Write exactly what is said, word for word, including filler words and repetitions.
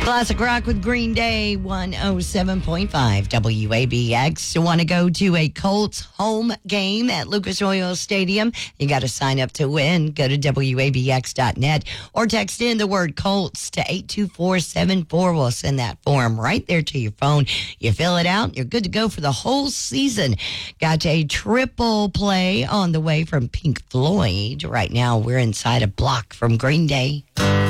Classic rock with Green Day, one oh seven point five W A B X. You want to go to a Colts home game at Lucas Oil Stadium? You got to sign up to win. Go to W A B X dot net or text in the word Colts to eight two four seven four. We'll send that form right there to your phone. You fill it out, you're good to go for the whole season. Got a triple play on the way from Pink Floyd. Right now, we're inside a block from Green Day.